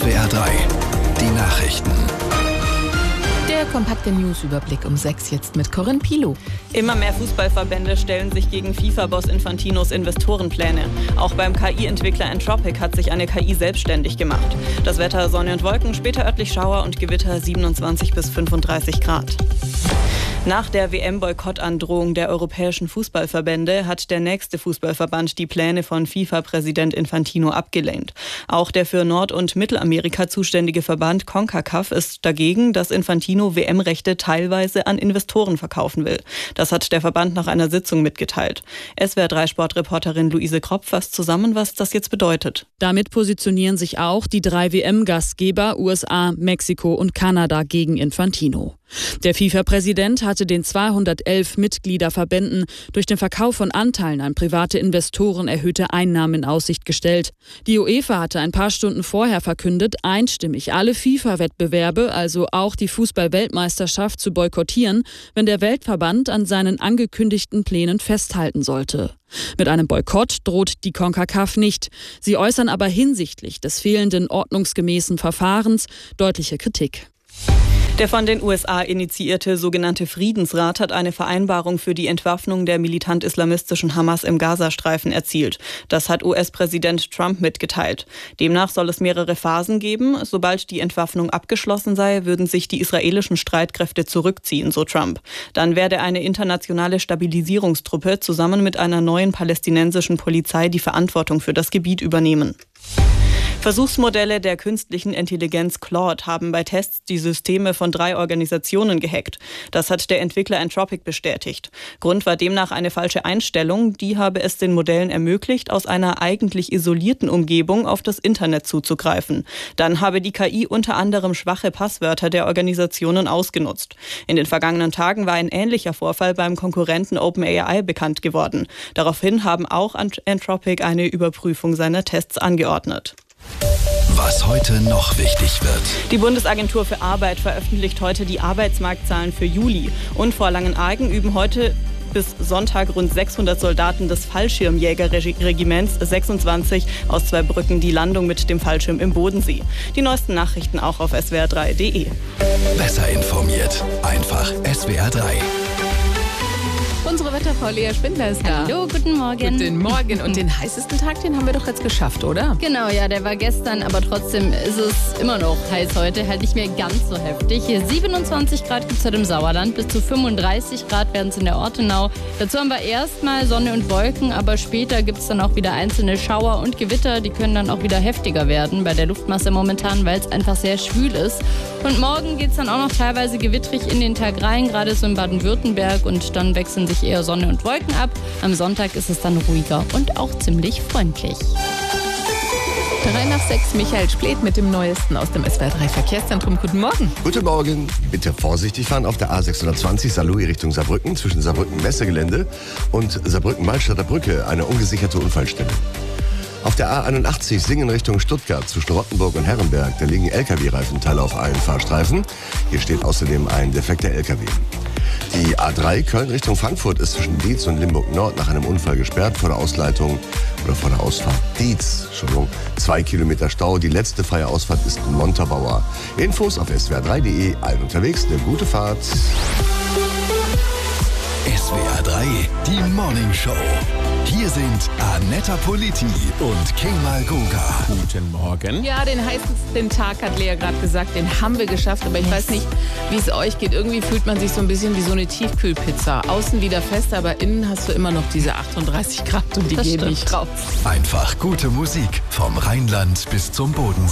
SWR 3, die Nachrichten. Der kompakte News-Überblick um 6 jetzt mit Corinne Pilow. Immer mehr Fußballverbände stellen sich gegen FIFA-Boss Infantinos Investorenpläne. Auch beim KI-Entwickler Anthropic hat sich eine KI selbstständig gemacht. Das Wetter: Sonne und Wolken, später örtlich Schauer und Gewitter, 27 bis 35 Grad. Nach der WM-Boykottandrohung der europäischen Fußballverbände hat der nächste Fußballverband die Pläne von FIFA-Präsident Infantino abgelehnt. Auch der für Nord- und Mittelamerika zuständige Verband CONCACAF ist dagegen, dass Infantino WM-Rechte teilweise an Investoren verkaufen will. Das hat der Verband nach einer Sitzung mitgeteilt. SWR3-Sportreporterin Luise Kropp fasst zusammen, was das jetzt bedeutet. Damit positionieren sich auch die 3 WM-Gastgeber USA, Mexiko und Kanada gegen Infantino. Der FIFA-Präsident hatte den 211 Mitgliederverbänden durch den Verkauf von Anteilen an private Investoren erhöhte Einnahmen in Aussicht gestellt. Die UEFA hatte ein paar Stunden vorher verkündet, einstimmig alle FIFA-Wettbewerbe, also auch die Fußball-Weltmeisterschaft, zu boykottieren, wenn der Weltverband an seinen angekündigten Plänen festhalten sollte. Mit einem Boykott droht die CONCACAF nicht. Sie äußern aber hinsichtlich des fehlenden ordnungsgemäßen Verfahrens deutliche Kritik. Der von den USA initiierte sogenannte Friedensrat hat eine Vereinbarung für die Entwaffnung der militant-islamistischen Hamas im Gazastreifen erzielt. Das hat US-Präsident Trump mitgeteilt. Demnach soll es mehrere Phasen geben. Sobald die Entwaffnung abgeschlossen sei, würden sich die israelischen Streitkräfte zurückziehen, so Trump. Dann werde eine internationale Stabilisierungstruppe zusammen mit einer neuen palästinensischen Polizei die Verantwortung für das Gebiet übernehmen. Versuchsmodelle der künstlichen Intelligenz Claude haben bei Tests die Systeme von 3 Organisationen gehackt. Das hat der Entwickler Anthropic bestätigt. Grund war demnach eine falsche Einstellung. Die habe es den Modellen ermöglicht, aus einer eigentlich isolierten Umgebung auf das Internet zuzugreifen. Dann habe die KI unter anderem schwache Passwörter der Organisationen ausgenutzt. In den vergangenen Tagen war ein ähnlicher Vorfall beim Konkurrenten OpenAI bekannt geworden. Daraufhin haben auch Anthropic eine Überprüfung seiner Tests angeordnet. Was heute noch wichtig wird. Die Bundesagentur für Arbeit veröffentlicht heute die Arbeitsmarktzahlen für Juli. Und vor Langenargen üben heute bis Sonntag rund 600 Soldaten des Fallschirmjägerregiments 26 aus Zweibrücken die Landung mit dem Fallschirm im Bodensee. Die neuesten Nachrichten auch auf swr3.de. Besser informiert. Einfach SWR 3. Unsere Wetterfrau Lea Spindler ist da. Hallo, guten Morgen. Guten Morgen. Und den heißesten Tag, den haben wir doch jetzt geschafft, oder? Genau, ja, der war gestern, aber trotzdem ist es immer noch heiß heute, halt nicht mehr ganz so heftig. Hier 27 Grad gibt es heute im Sauerland, bis zu 35 Grad werden es in der Ortenau. Dazu haben wir erstmal Sonne und Wolken, aber später gibt es dann auch wieder einzelne Schauer und Gewitter. Die können dann auch wieder heftiger werden bei der Luftmasse momentan, weil es einfach sehr schwül ist. Und morgen geht es dann auch noch teilweise gewittrig in den Tag rein, gerade so in Baden-Württemberg, und dann wechseln sich eher Sonne und Wolken ab. Am Sonntag ist es dann ruhiger und auch ziemlich freundlich. 3:06, Michael Splet mit dem Neuesten aus dem SWR3 Verkehrszentrum. Guten Morgen. Guten Morgen. Bitte vorsichtig fahren auf der A620 Saarlouis Richtung Saarbrücken zwischen Saarbrücken-Messegelände und Saarbrücken-Malstadter Brücke eine ungesicherte Unfallstelle. Auf der A81 Singen Richtung Stuttgart zwischen Rottenburg und Herrenberg, da liegen LKW-Reifenteile auf allen Fahrstreifen. Hier steht außerdem ein defekter LKW. Die A3 Köln Richtung Frankfurt ist zwischen Dietz und Limburg Nord nach einem Unfall gesperrt vor der Ausleitung oder vor der Ausfahrt Dietz. 2 Kilometer Stau. Die letzte freie Ausfahrt ist Montabaur. Infos auf swr3.de. Allen unterwegs, eine gute Fahrt. SWR 3, die Morning Show. Hier sind Annetta Politi und Kemal Goga. Guten Morgen. Ja, den heißesten Tag hat Lea gerade gesagt, den haben wir geschafft. Aber ich weiß nicht, wie es euch geht. Irgendwie fühlt man sich so ein bisschen wie so eine Tiefkühlpizza. Außen wieder fest, aber innen hast du immer noch diese 38 Grad und die gehen nicht raus. Einfach gute Musik vom Rheinland bis zum Bodensee.